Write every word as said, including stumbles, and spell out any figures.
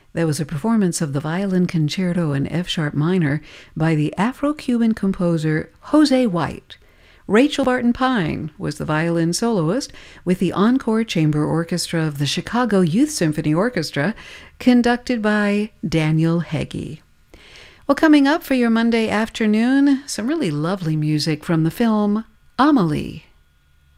There was a performance of the Violin Concerto in F sharp minor by the Afro-Cuban composer Jose White. Rachel Barton Pine was the violin soloist with the Encore Chamber Orchestra of the Chicago Youth Symphony Orchestra, conducted by Daniel Heggie. Well, coming up for your Monday afternoon, some really lovely music from the film Amelie.